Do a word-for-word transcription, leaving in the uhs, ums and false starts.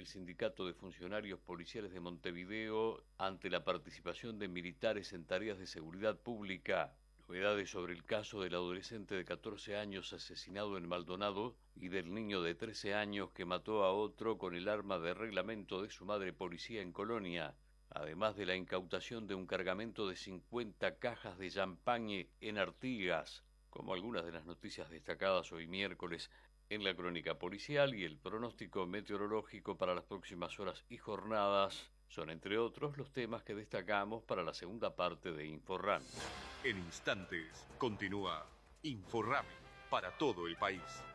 el Sindicato de Funcionarios Policiales de Montevideo ante la participación de militares en tareas de seguridad pública. Novedades sobre el caso del adolescente de catorce años asesinado en Maldonado y del niño de trece años que mató a otro con el arma de reglamento de su madre policía en Colonia, además de la incautación de un cargamento de cincuenta cajas de champagne en Artigas, como algunas de las noticias destacadas hoy miércoles en la crónica policial, y el pronóstico meteorológico para las próximas horas y jornadas son, entre otros, los temas que destacamos para la segunda parte de InfoRam. En instantes continúa InfoRam para todo el país.